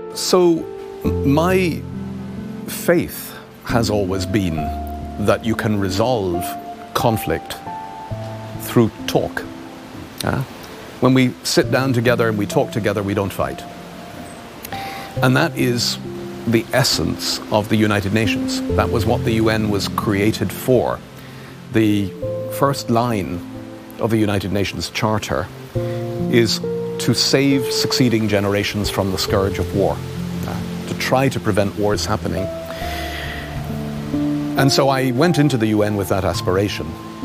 So, my faith has always been that you can resolve conflict through talk. When we sit down together and we talk together, we don't fight. And that is the essence of the United Nations. That was what the UN was created for. The first line of the United Nations Charter is to save succeeding generations from the scourge of war, to try to prevent wars happening. And so I went into the UN with that aspiration.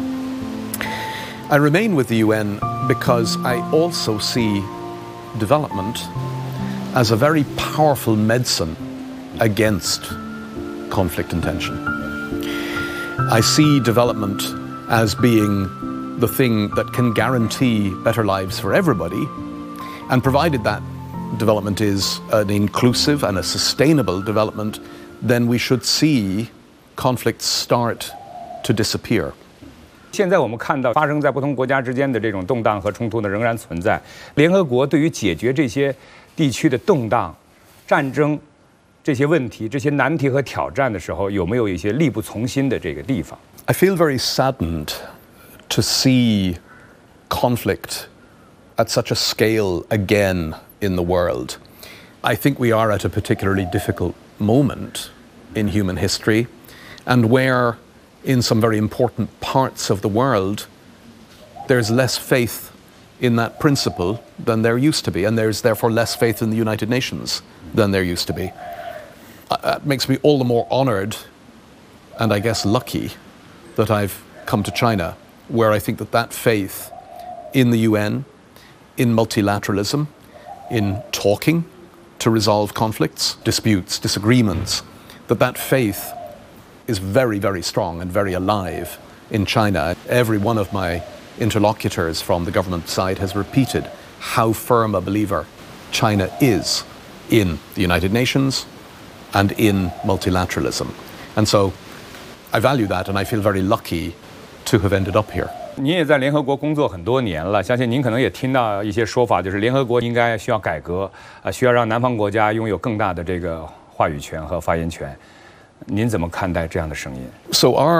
I remain with the UN because I also see development as a very powerful medicine against conflict and tension. I see development as being the thing that can guarantee better lives for everybody, and provided that development is an inclusive and a sustainable development, then we should see conflicts start to disappear. 现在我们看到发生在不同国家之间的这种动荡和冲突呢，仍然存在。联合国对于解决这些地区的动荡、战争这些问题、这些难题和挑战的时候，有没有一些力不从心的这个地方 I feel very saddened to see conflict at such a scale again in the world. I think we are at a particularly difficult moment in human history, and where in some very important parts of the world there's less faith in that principle than there used to be, and there's therefore less faith in the United Nations than there used to be. That makes me all the more honored and I guess lucky that I've come to China, where I think that that faith in the UN, in multilateralism, in talking to resolve conflicts, disputes, disagreements, that faith is very, very strong and very alive in China. Every one of my interlocutors from the government side has repeated how firm a believer China is in the United Nations and in multilateralism. And so I value that, and I feel very lucky to have ended up here. 您也在联合国工作很多年了，相信您可能也听到一些说法，就是联合国应该需要改革，需要让南方国家拥有更大的这个话语权和发言权。您怎么看待这样的声音？ So our